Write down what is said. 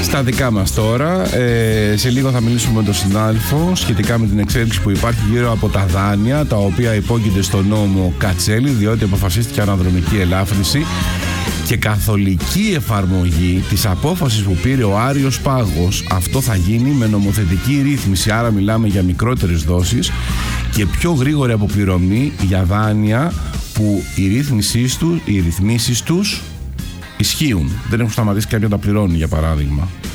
Στα δικά μας τώρα, σε λίγο θα μιλήσουμε με τον συνάδελφο σχετικά με την εξέλιξη που υπάρχει γύρω από τα δάνεια, τα οποία υπόκεινται στο νόμο Κατσέλη, διότι αποφασίστηκε αναδρομική ελάφρυνση και καθολική εφαρμογή της απόφασης που πήρε ο Άριος Πάγος. Αυτό θα γίνει με νομοθετική ρύθμιση, άρα μιλάμε για μικρότερες δόσεις και πιο γρήγορη αποπληρωμή για δάνεια που οι ρυθμίσεις τους ισχύουν. Δεν έχουν σταματήσει κάποιον να τα πληρώνει, για παράδειγμα.